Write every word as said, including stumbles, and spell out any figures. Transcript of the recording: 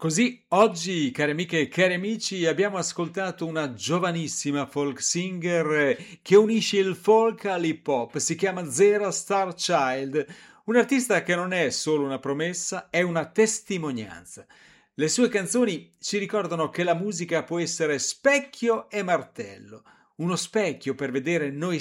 Così oggi, cari amiche e cari amici, abbiamo ascoltato una giovanissima folk singer eh, che unisce il folk all'hip hop. Si chiama Zera Starchild, un artista che non è solo una promessa, è una testimonianza. Le sue canzoni ci ricordano che la musica può essere specchio e martello, uno specchio per vedere noi